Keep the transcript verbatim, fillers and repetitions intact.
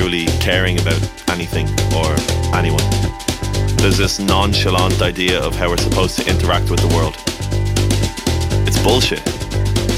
truly caring about anything or anyone. There's this nonchalant idea of how we're supposed to interact with the world. It's bullshit.